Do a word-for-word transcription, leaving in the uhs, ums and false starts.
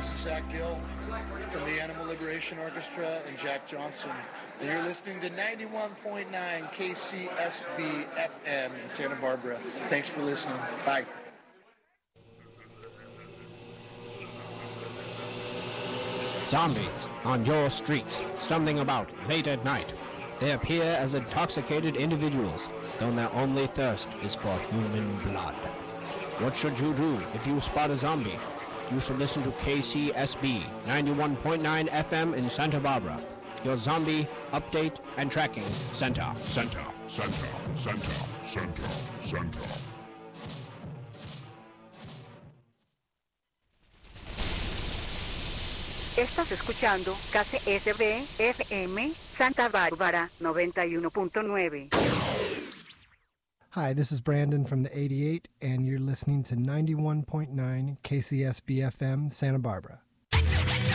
this is Zach Gill from the Animal Liberation Orchestra and Jack Johnson. And you're listening to ninety-one point nine K C S B F M in Santa Barbara. Thanks for listening. Bye. Zombies on your streets, stumbling about late at night. They appear as intoxicated individuals, though their only thirst is for human blood. What should you do if you spot a zombie? You should listen to K C S B ninety-one point nine F M in Santa Barbara. Your zombie update and tracking center. Center, center, center, center, center. Estás escuchando K C S B F M Santa Bárbara noventa y uno punto nueve. Hi, this is Brandon from the eighty-eight, and you're listening to ninety-one point nine K C S B F M Santa Barbara.